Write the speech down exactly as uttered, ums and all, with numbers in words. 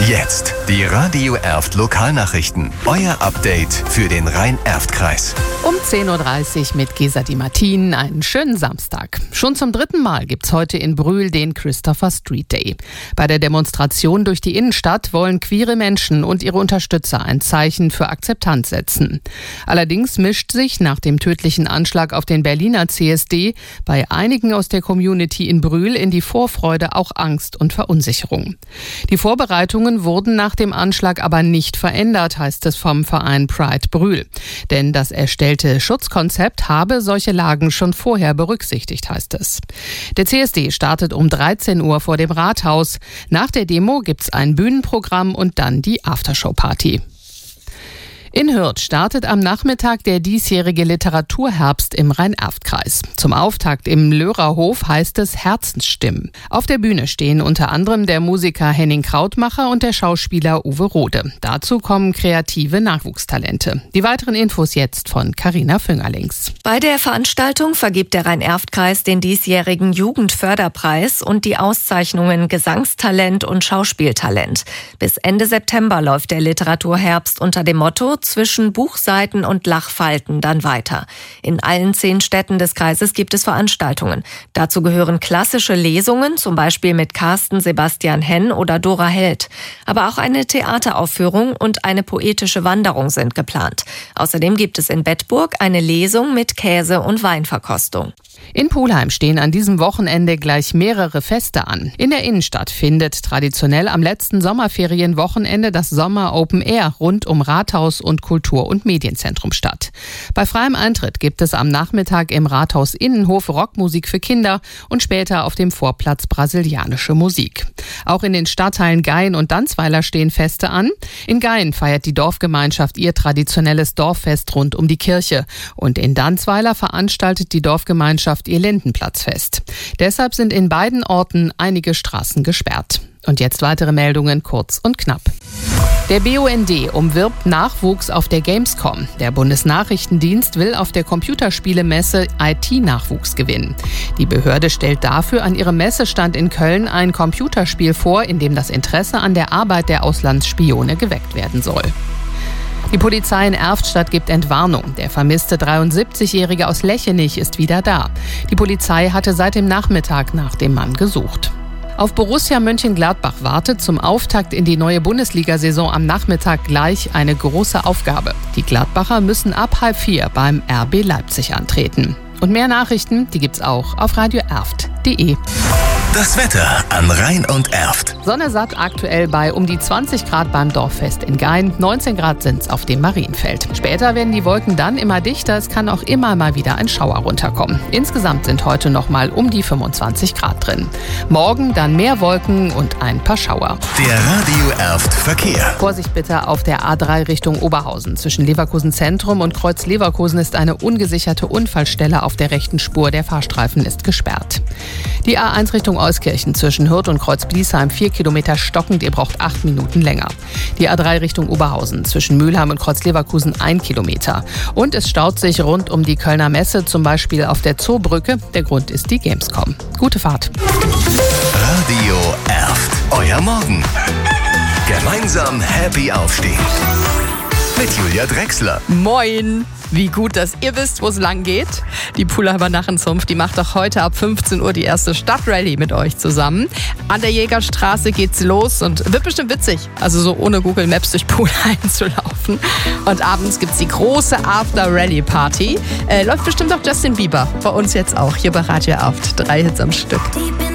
Jetzt die Radio Erft Lokalnachrichten. Euer Update für den Rhein-Erft-Kreis. Um zehn Uhr dreißig mit Gesa Di Martin. Einen schönen Samstag. Schon zum dritten Mal gibt's heute in Brühl den Christopher Street Day. Bei der Demonstration durch die Innenstadt wollen queere Menschen und ihre Unterstützer ein Zeichen für Akzeptanz setzen. Allerdings mischt sich nach dem tödlichen Anschlag auf den Berliner C S D bei einigen aus der Community in Brühl in die Vorfreude auch Angst und Verunsicherung. Die Vorbereitungen wurden nach dem Anschlag aber nicht verändert, heißt es vom Verein Pride Brühl. Denn das erstellte Schutzkonzept habe solche Lagen schon vorher berücksichtigt, heißt es. Der C S D startet um dreizehn Uhr vor dem Rathaus. Nach der Demo gibt's ein Bühnenprogramm und dann die Aftershow-Party. In Hürth startet am Nachmittag der diesjährige Literaturherbst im Rhein-Erft-Kreis. Zum Auftakt im Löhrerhof heißt es Herzensstimmen. Auf der Bühne stehen unter anderem der Musiker Henning Krautmacher und der Schauspieler Uwe Rode. Dazu kommen kreative Nachwuchstalente. Die weiteren Infos jetzt von Carina Füngerlings. Bei der Veranstaltung vergibt der Rhein-Erft-Kreis den diesjährigen Jugendförderpreis und die Auszeichnungen Gesangstalent und Schauspieltalent. Bis Ende September läuft der Literaturherbst unter dem Motto zwischen Buchseiten und Lachfalten dann weiter. In allen zehn Städten des Kreises gibt es Veranstaltungen. Dazu gehören klassische Lesungen, zum Beispiel mit Carsten Sebastian Henn oder Dora Held. Aber auch eine Theateraufführung und eine poetische Wanderung sind geplant. Außerdem gibt es in Bedburg eine Lesung mit Käse- und Weinverkostung. In Pulheim stehen an diesem Wochenende gleich mehrere Feste an. In der Innenstadt findet traditionell am letzten Sommerferienwochenende das Sommer Open Air rund um Rathaus und Kultur- und Medienzentrum statt. Bei freiem Eintritt gibt es am Nachmittag im Rathaus Innenhof Rockmusik für Kinder und später auf dem Vorplatz brasilianische Musik. Auch in den Stadtteilen Gain und Danzweiler stehen Feste an. In Gain feiert die Dorfgemeinschaft ihr traditionelles Dorffest rund um die Kirche. Und in Danzweiler veranstaltet die Dorfgemeinschaft ihr Lindenplatzfest. Deshalb sind in beiden Orten einige Straßen gesperrt. Und jetzt weitere Meldungen kurz und knapp. Der B U N D umwirbt Nachwuchs auf der Gamescom. Der Bundesnachrichtendienst will auf der Computerspielemesse I T-Nachwuchs gewinnen. Die Behörde stellt dafür an ihrem Messestand in Köln ein Computerspiel vor, in dem das Interesse an der Arbeit der Auslandsspione geweckt werden soll. Die Polizei in Erftstadt gibt Entwarnung. Der vermisste dreiundsiebzigjährige aus Lechenich ist wieder da. Die Polizei hatte seit dem Nachmittag nach dem Mann gesucht. Auf Borussia Mönchengladbach wartet zum Auftakt in die neue Bundesliga-Saison am Nachmittag gleich eine große Aufgabe. Die Gladbacher müssen ab halb vier beim R B Leipzig antreten. Und mehr Nachrichten, die gibt's auch auf radio erft punkt de. Das Wetter an Rhein und Erft. Sonne satt aktuell bei um die zwanzig Grad beim Dorffest in Gain. neunzehn Grad sind's auf dem Marienfeld. Später werden die Wolken dann immer dichter. Es kann auch immer mal wieder ein Schauer runterkommen. Insgesamt sind heute noch mal um die fünfundzwanzig Grad drin. Morgen dann mehr Wolken und ein paar Schauer. Der Radio Erft Verkehr. Vorsicht bitte auf der A drei Richtung Oberhausen. Zwischen Leverkusen Zentrum und Kreuz Leverkusen ist eine ungesicherte Unfallstelle auf der rechten Spur. Der Fahrstreifen ist gesperrt. Die A eins Richtung Euskirchen zwischen Hürth und Kreuz-Bliesheim vier Kilometer stockend, ihr braucht acht Minuten länger. Die A drei Richtung Oberhausen zwischen Mülheim und Kreuz-Leverkusen ein Kilometer. Und es staut sich rund um die Kölner Messe, zum Beispiel auf der Zoobrücke. Der Grund ist die Gamescom. Gute Fahrt. Radio Erft. Euer Morgen. Gemeinsam happy aufstehen. Mit Julia Drechsler. Moin! Wie gut, dass ihr wisst, wo es lang geht. Die Pulheimer Narrenzunft, die macht auch heute ab fünfzehn Uhr die erste Stadtrallye mit euch zusammen. An der Jägerstraße geht's los und wird bestimmt witzig, also so ohne Google Maps durch Pulheim zu laufen. Und abends gibt's die große After-Rallye-Party. Äh, läuft bestimmt auch Justin Bieber. Bei uns jetzt auch, hier bei Radio Erft. Drei Hits am Stück.